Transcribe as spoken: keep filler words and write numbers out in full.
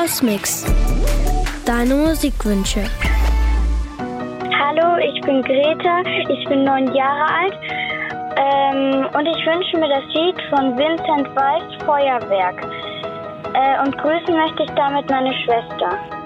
Hausmix. Deine Musikwünsche. Hallo, ich bin Greta, ich bin neun Jahre alt ähm, und ich wünsche mir das Lied von Vincent Weiss, Feuerwerk. Äh, und grüßen möchte ich damit meine Schwester.